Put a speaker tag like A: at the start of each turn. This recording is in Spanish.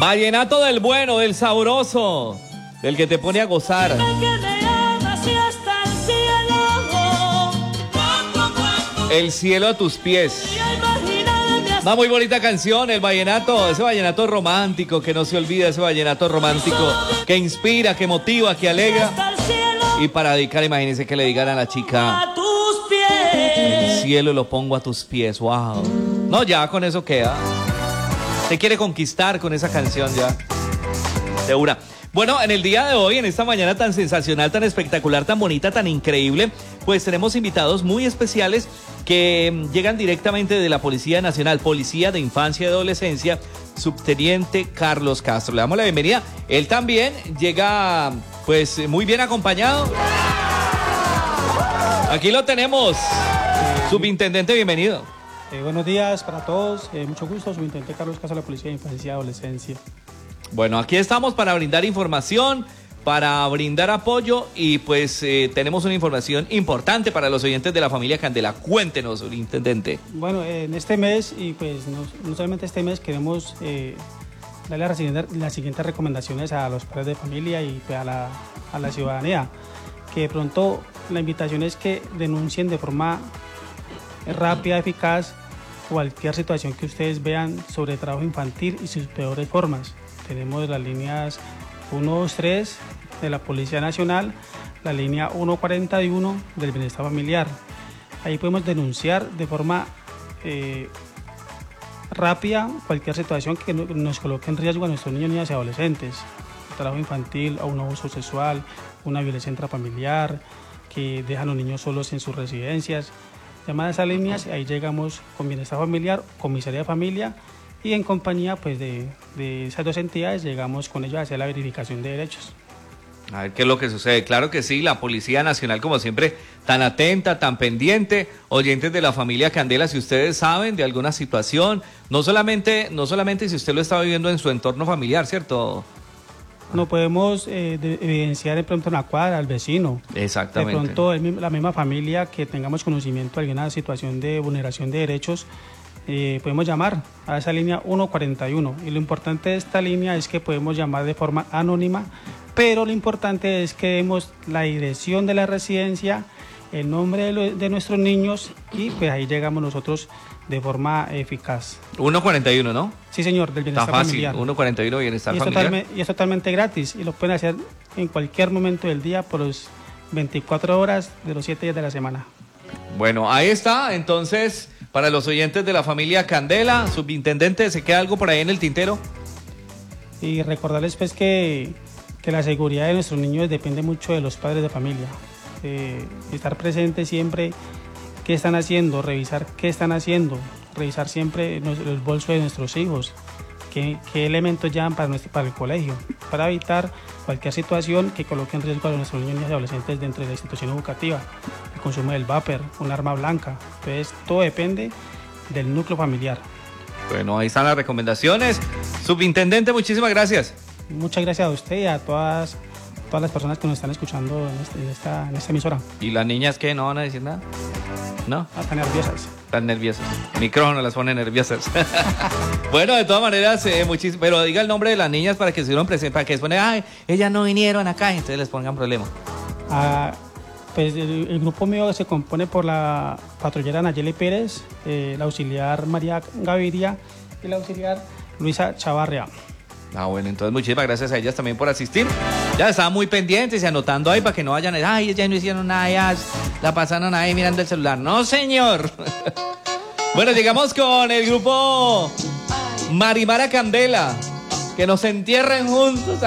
A: Vallenato del bueno, del sabroso, del que te pone a gozar. El cielo a tus pies. Una muy bonita canción, el vallenato, ese vallenato romántico, que no se olvida, ese vallenato romántico que inspira, que motiva, que alegra. Y para dedicar, imagínense que le digan a la chica: el cielo lo pongo a tus pies. Wow. No, ya con eso queda. Te quiere conquistar con esa canción ya. De una. Bueno, en el día de hoy, en esta mañana tan sensacional, tan espectacular, tan bonita, tan increíble, pues tenemos invitados muy especiales que llegan directamente de la Policía Nacional, Policía de Infancia y Adolescencia, Subteniente Carlos Castro. Le damos la bienvenida. Él también llega, pues, muy bien acompañado. Aquí lo tenemos. Subintendente, bienvenido.
B: Buenos días para todos. Mucho gusto, Subintendente Carlos Castro de la Policía de Infancia y Adolescencia.
A: Bueno, aquí estamos para brindar información, para brindar apoyo y pues tenemos una información importante para los oyentes de la familia Candela. Cuéntenos, Subintendente.
B: Bueno, en este mes, y pues no solamente este mes, queremos darle las siguientes recomendaciones a los padres de familia y pues, a la ciudadanía. Que de pronto la invitación es que denuncien de forma rápida, eficaz, cualquier situación que ustedes vean sobre trabajo infantil y sus peores formas. Tenemos las líneas 123 de la Policía Nacional, la línea 141 del Bienestar Familiar. Ahí podemos denunciar de forma rápida cualquier situación que nos coloque en riesgo a nuestros niños, niñas y adolescentes. Trabajo infantil o un abuso sexual, una violencia intrafamiliar, que dejan a los niños solos en sus residencias. Llamadas a esas líneas, ahí llegamos con Bienestar Familiar, Comisaría de Familia, y en compañía pues, de esas dos entidades llegamos con ellos a hacer la verificación de derechos.
A: A ver qué es lo que sucede. Claro que sí, la Policía Nacional, como siempre, tan atenta, tan pendiente. Oyentes de la familia Candela, si ustedes saben de alguna situación, no solamente si usted lo está viviendo en su entorno familiar, ¿cierto?
B: No podemos evidenciar de pronto en la cuadra, al vecino.
A: Exactamente.
B: De pronto la misma familia que tengamos conocimiento de alguna situación de vulneración de derechos, podemos llamar a esa línea 141. Y lo importante de esta línea es que podemos llamar de forma anónima, pero lo importante es que demos la dirección de la residencia, el nombre de nuestros niños y pues ahí llegamos nosotros de forma eficaz.
A: 141, ¿no?
B: Sí, señor, del Bienestar Familiar.
A: 141 Bienestar Familiar.
B: Y es totalmente gratis y lo pueden hacer en cualquier momento del día por los 24 horas de los 7 días de la semana.
A: Bueno, ahí está, entonces, para los oyentes de la familia Candela, Subintendente, ¿se queda algo por ahí en el tintero?
B: Y recordarles pues que la seguridad de nuestros niños depende mucho de los padres de familia. Estar presente siempre, qué están haciendo, revisar qué están haciendo, revisar siempre los bolsos de nuestros hijos, qué elementos llevan para el colegio, para evitar cualquier situación que coloque en riesgo a nuestros niños y adolescentes dentro de la institución educativa, el consumo del vapor, un arma blanca. Entonces todo depende del núcleo familiar.
A: Bueno, ahí están las recomendaciones. Subintendente, muchísimas gracias.
B: Muchas gracias a usted y a todas las personas que nos están escuchando en esta emisora.
A: ¿Y las niñas qué? ¿No van a decir nada? ¿No?
B: Están nerviosas.
A: Están nerviosas. El micrófono las pone nerviosas. Bueno, de todas maneras, muchísimo. Pero diga el nombre de las niñas para que estuvieron presentes, para que después, ay, ellas no vinieron acá, y entonces les pongan problema.
B: Pues el grupo mío se compone por la patrullera Nayeli Pérez, la auxiliar María Gaviria y la auxiliar Luisa Chavarria.
A: Bueno, entonces muchísimas gracias a ellas también por asistir. Ya estaban muy pendientes y anotando ahí para que no vayan, ay, ya no hicieron nada, ya la pasaron ahí mirando el celular. No, señor. Bueno, llegamos con el grupo Marimara Candela. Que nos entierren juntos.